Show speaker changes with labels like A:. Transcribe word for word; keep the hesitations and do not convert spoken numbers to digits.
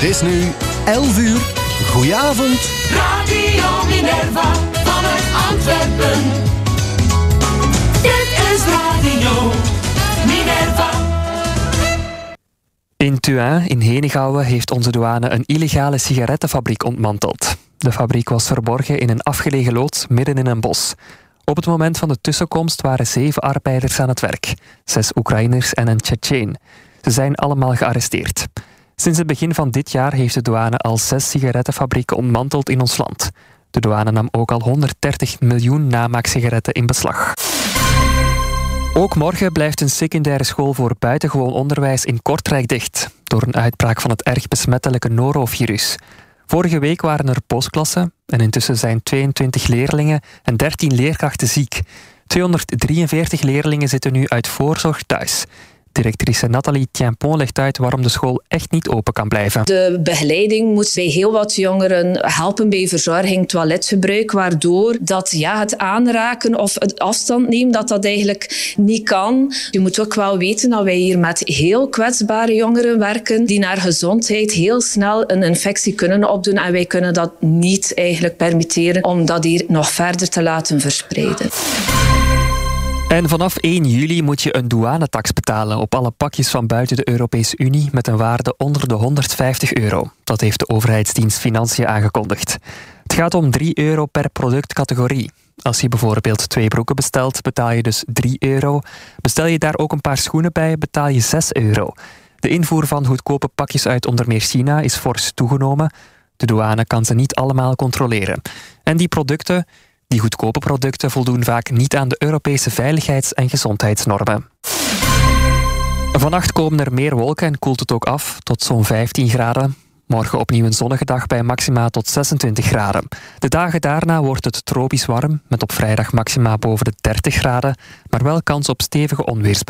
A: Het is nu elf uur. Goedenavond.
B: Radio Minerva vanuit Antwerpen. Dit is Radio Minerva.
C: In Thuin, in Henegouwen, heeft onze douane een illegale sigarettenfabriek ontmanteld. De fabriek was verborgen in een afgelegen loods midden in een bos. Op het moment van de tussenkomst waren zeven arbeiders aan het werk. Zes Oekraïners en een Tsjetsjeen. Ze zijn allemaal gearresteerd. Sinds het begin van dit jaar heeft de douane al zes sigarettenfabrieken ontmanteld in ons land. De douane nam ook al honderddertig miljoen namaaksigaretten in beslag. Ook morgen blijft een secundaire school voor buitengewoon onderwijs in Kortrijk dicht, door een uitbraak van het erg besmettelijke norovirus. Vorige week waren er postklassen en intussen zijn tweeëntwintig leerlingen en dertien leerkrachten ziek. tweehonderddrieënveertig leerlingen zitten nu uit voorzorg thuis. Directrice Nathalie Tienpont legt uit waarom de school echt niet open kan blijven.
D: De begeleiding moet bij heel wat jongeren helpen bij verzorging, toiletgebruik, waardoor dat, ja, het aanraken of het afstand nemen, dat dat eigenlijk niet kan. Je moet ook wel weten dat wij hier met heel kwetsbare jongeren werken, die naar gezondheid heel snel een infectie kunnen opdoen en wij kunnen dat niet eigenlijk permitteren om dat hier nog verder te laten verspreiden.
C: En vanaf één juli moet je een douanetax betalen op alle pakjes van buiten de Europese Unie met een waarde onder de honderdvijftig euro. Dat heeft de overheidsdienst Financiën aangekondigd. Het gaat om drie euro per productcategorie. Als je bijvoorbeeld twee broeken bestelt, betaal je dus drie euro. Bestel je daar ook een paar schoenen bij, betaal je zes euro. De invoer van goedkope pakjes uit onder meer China is fors toegenomen. De douane kan ze niet allemaal controleren. En die producten... Die goedkope producten voldoen vaak niet aan de Europese veiligheids- en gezondheidsnormen. Vannacht komen er meer wolken en koelt het ook af tot zo'n vijftien graden. Morgen opnieuw een zonnige dag bij maxima tot zesentwintig graden. De dagen daarna wordt het tropisch warm, met op vrijdag maxima boven de dertig graden, maar wel kans op stevige onweersbuien.